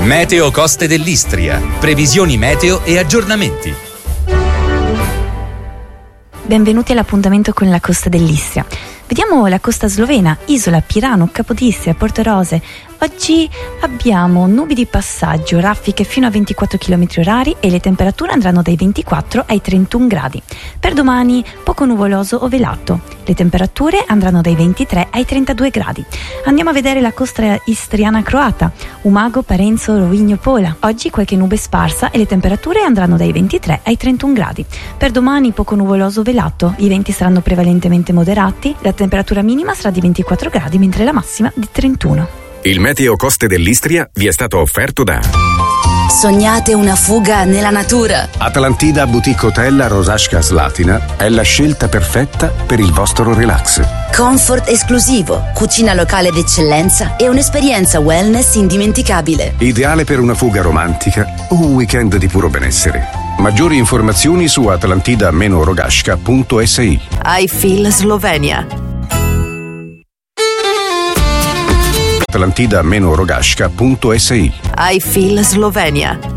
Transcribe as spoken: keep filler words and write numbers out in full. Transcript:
Meteo Coste dell'Istria. Previsioni meteo e aggiornamenti. Benvenuti all'appuntamento con la Costa dell'Istria. Vediamo la costa slovena, Isola, Pirano, Capodistria, Portorose. Oggi abbiamo nubi di passaggio, raffiche fino a ventiquattro chilometri orari e le temperature andranno dai ventiquattro ai trentuno gradi. Per domani poco nuvoloso o velato. Le temperature andranno dai ventitré ai trentadue gradi. Andiamo a vedere la costa istriana croata, Umago, Parenzo, Rovigno, Pola. Oggi qualche nube sparsa e le temperature andranno dai ventitré ai trentuno gradi. Per domani poco nuvoloso o velato. I venti saranno prevalentemente moderati. La temperatura minima sarà di ventiquattro gradi mentre la massima di trentuno. Il Meteo Coste dell'Istria vi è stato offerto da Sognate una fuga nella natura? Atlantida Boutique Hotel Rosasca Slatina è la scelta perfetta per il vostro relax. Comfort esclusivo, cucina locale d'eccellenza e un'esperienza wellness indimenticabile. Ideale per una fuga romantica o un weekend di puro benessere. Maggiori informazioni su atlantida rogasca punto es i. I Feel Slovenia. atlantida rogasca punto es i. I Feel Slovenia.